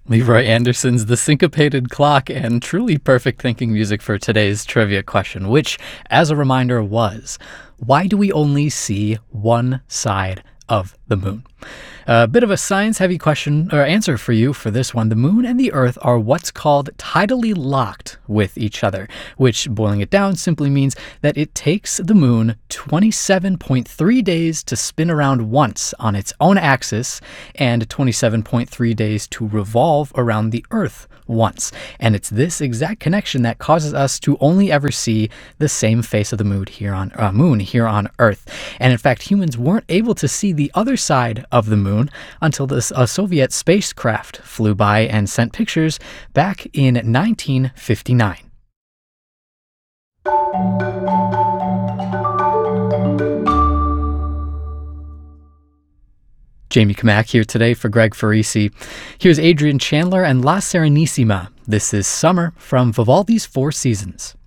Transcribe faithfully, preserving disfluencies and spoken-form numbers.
Leroy Anderson's The Syncopated Clock, and truly perfect thinking music for today's trivia question, which, as a reminder, was, why do we only see one side of the moon? A bit of a science-heavy question or answer for you for this one. The moon and the Earth are what's called tidally locked with each other, which, boiling it down, simply means that it takes the moon twenty-seven point three days to spin around once on its own axis and twenty-seven point three days to revolve around the Earth once. And it's this exact connection that causes us to only ever see the same face of the moon here on uh, moon here on Earth. And in fact, humans weren't able to see the other side of the moon until this a Soviet spacecraft flew by and sent pictures back in nineteen fifty-nine. Jamie Kamak here today for Greg Farisi. Here's Adrian Chandler and La Serenissima. This is Summer from Vivaldi's Four Seasons.